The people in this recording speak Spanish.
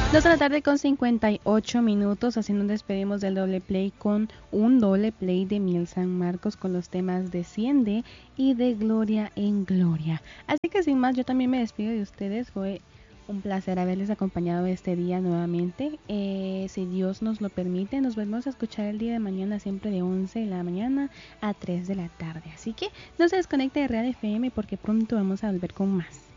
2 de la tarde con 58 minutos, así nos despedimos del doble play con un doble play de Miel San Marcos con los temas Desciende y de Gloria en Gloria. Así que sin más, yo también me despido de ustedes, fue un placer haberles acompañado este día nuevamente. Si Dios nos lo permite, nos volvemos a escuchar el día de mañana, siempre de 11 de la mañana a 3 de la tarde. Así que no se desconecte de Real FM porque pronto vamos a volver con más.